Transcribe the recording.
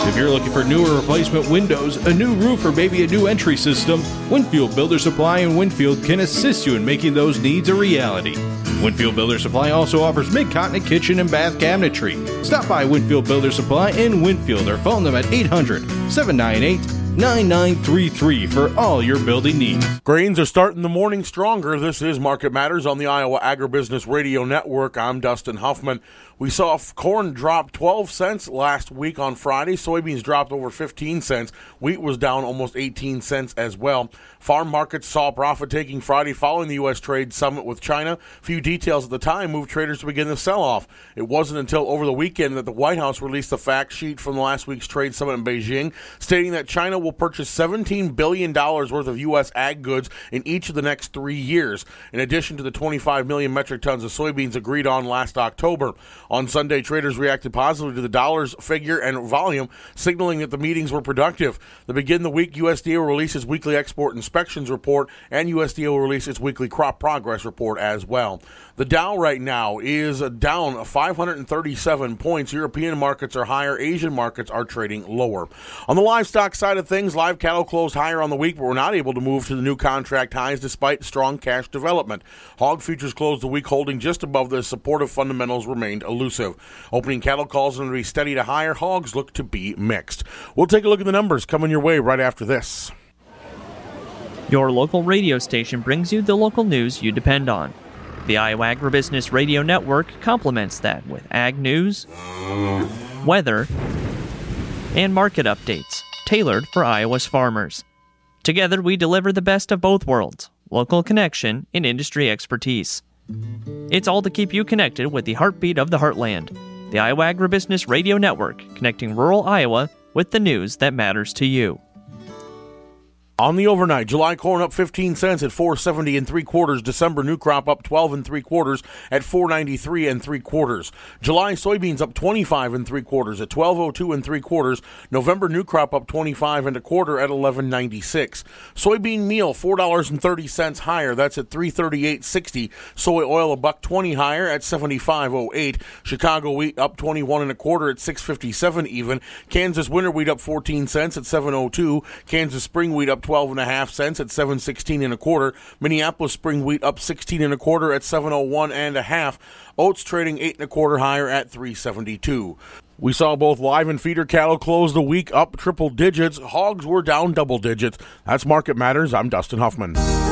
If you're looking for new or replacement windows, a new roof, or maybe a new entry system, Winfield Builder Supply in Winfield can assist you in making those needs a reality. Winfield Builder Supply also offers mid-continent kitchen and bath cabinetry. Stop by Winfield Builder Supply in Winfield or phone them at 800-798-9933 for all your building needs. Grains are starting the morning stronger. This is Market Matters on the Iowa Agribusiness Radio Network. I'm Dustin Huffman. We saw corn drop 12 cents last week on Friday. Soybeans dropped over 15 cents. Wheat was down almost 18 cents as well. Farm markets saw profit-taking Friday following the U.S. trade summit with China. Few details at the time moved traders to begin the sell-off. It wasn't until over the weekend that the White House released the fact sheet from last week's trade summit in Beijing, stating that China will purchase $17 billion worth of U.S. ag goods in each of the next 3 years, in addition to the 25 million metric tons of soybeans agreed on last October. On Sunday, traders reacted positively to the dollars figure and volume, signaling that the meetings were productive. To begin the week, USDA will release its weekly export inspections report, and USDA will release its weekly crop progress report as well. The Dow right now is down 537 points. European markets are higher. Asian markets are trading lower. On the livestock side of things, live cattle closed higher on the week, but were not able to move to the new contract highs despite strong cash development. Hog futures closed the week holding just above the supportive fundamentals remained elusive. Opening cattle calls are to be steady to higher. Hogs look to be mixed. We'll take a look at the numbers coming your way right after this. Your local radio station brings you the local news you depend on. The Iowa Agribusiness Radio Network complements that with ag news, weather, and market updates tailored for Iowa's farmers. Together, we deliver the best of both worlds, local connection and industry expertise. It's all to keep you connected with the heartbeat of the heartland. The Iowa Agribusiness Radio Network, connecting rural Iowa with the news that matters to you. On the overnight, July corn up 15 cents at 4.70 3/4. December new crop up 12 3/4 at 4.93 3/4. July soybeans up 25 3/4 at 12.02 3/4. November new crop up 25 1/4 at 11.96. Soybean meal $4.30 higher. That's at 338.60. Soy oil $1.20 higher at 75.08. Chicago wheat up 21 1/4 at 6.57 even. Kansas winter wheat up 14 cents at 7.02. Kansas spring wheat up 12.5 cents at 7.16 1/4. Minneapolis spring wheat up 16 1/4 at 7.01 1/2. Oats trading 8 1/4 higher at 3.72. We saw both live and feeder cattle close the week up triple digits. Hogs were down double digits. That's Market Matters. I'm Dustin Huffman.